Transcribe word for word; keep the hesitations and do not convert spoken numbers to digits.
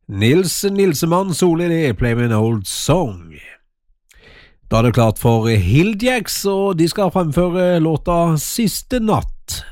Nils Nilsemann Solli, det Play Me An Old Song. Da er det klart for Hilljacks, og de skal fremføre låta Siste Natt.